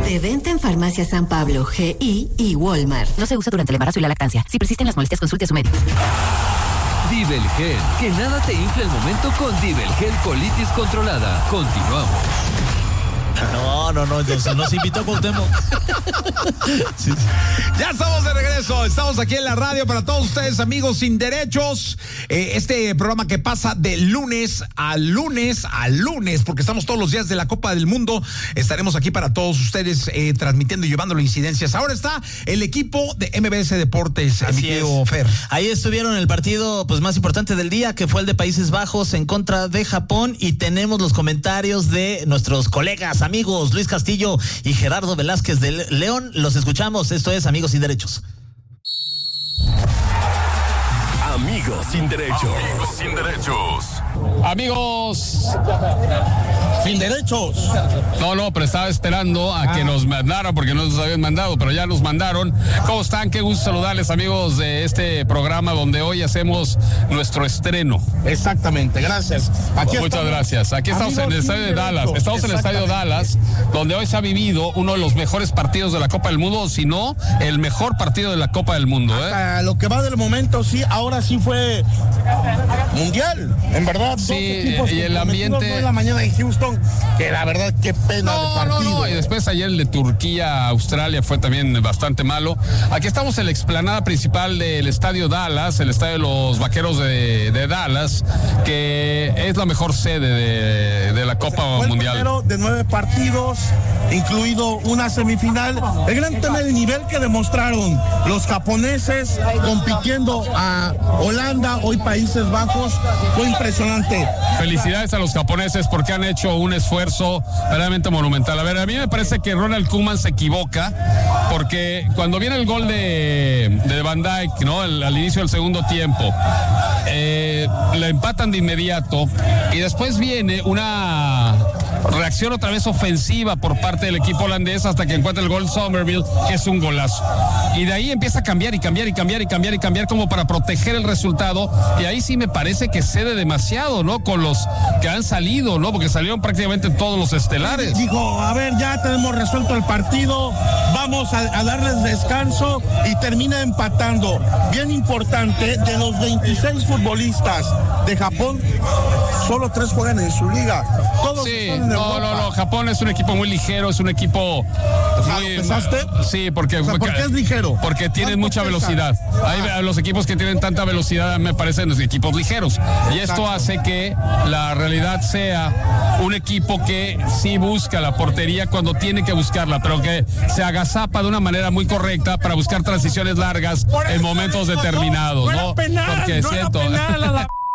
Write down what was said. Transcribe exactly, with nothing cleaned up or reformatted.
De venta en Farmacia San Pablo, G I y Walmart. No se usa durante el embarazo y la lactancia. Si persisten las molestias, consulte a su médico. Divelgel, que nada te infle el momento con Divelgel colitis controlada. Continuamos. No, no, no, entonces nos invitó Cuauhtémoc. Sí. Ya estamos de regreso, estamos aquí en la radio para todos ustedes, amigos sin derechos. Eh, este programa que pasa de lunes a lunes a lunes, porque estamos todos los días de la Copa del Mundo. Estaremos aquí para todos ustedes eh, transmitiendo y llevándolo incidencias. Ahora está el equipo de M B S Deportes, Así es. Fer. Ahí estuvieron en el partido pues más importante del día, que fue el de Países Bajos en contra de Japón, y tenemos los comentarios de nuestros colegas, amigos Luis Castillo y Gerardo Velázquez de León. Los escuchamos. Esto es Amigos Sin Derechos. Amigos Sin Derechos. Amigos Sin Derechos. Amigos Sin Derechos. No, no, pero estaba esperando a que nos mandaran, porque no nos habían mandado, pero ya nos mandaron. ¿Cómo están? Qué gusto saludarles, amigos de este programa donde hoy hacemos nuestro estreno. Exactamente, gracias. Aquí Muchas estamos, gracias. Aquí estamos en el estadio de Dallas. Estamos en el estadio Dallas, donde hoy se ha vivido uno de los mejores partidos de la Copa del Mundo, si no el mejor partido de la Copa del Mundo. ¿eh? Hasta lo que va del momento, sí, ahora sí fue mundial, en verdad. Sí, y el ambiente de la mañana en Houston, que la verdad qué pena no, de partido. No, no, y después ayer el de Turquía Australia fue también bastante malo. Aquí estamos en la explanada principal del estadio Dallas, el estadio de los Vaqueros de, de Dallas, que es la mejor sede de, de la Copa fue Mundial. El primero de nueve partidos, incluido una semifinal. El gran tema del nivel que demostraron los japoneses compitiendo a Holanda, hoy Países Bajos, fue impresionante. Felicidades a los japoneses porque han hecho un esfuerzo verdaderamente monumental. A ver, a mí me parece que Ronald Koeman se equivoca, porque cuando viene el gol de, de Van Dijk, ¿no? El, al inicio del segundo tiempo, eh, le empatan de inmediato y después viene una reacción otra vez ofensiva por parte del equipo holandés hasta que encuentra el gol Somerville, que es un golazo. Y de ahí empieza a cambiar y cambiar y cambiar y cambiar y cambiar como para proteger el resultado, y ahí sí me parece que cede demasiado, ¿no? Con los que han salido, ¿no? Porque salieron prácticamente todos los estelares. Dijo, a ver, ya tenemos resuelto el partido, vamos a, a darles descanso, y termina empatando. Bien importante, de los veintiséis futbolistas de Japón, solo tres juegan en su liga. Todos sí, están en no, Europa. no, no, Japón es un equipo muy ligero, es un equipo... O sea, muy, ¿lo pensaste? Sí, porque... O sea, ¿por qué es ligero? Porque tienen mucha pesa? velocidad. Hay Ah. los equipos que tienen tanta velocidad me parecen los equipos ligeros. Y esto Exacto. hace que la realidad sea un equipo que sí busca la portería cuando tiene que buscarla, pero que se agazapa de una manera muy correcta para buscar transiciones largas en momentos determinados, ¿no? Penal, Porque no siento... penal, la...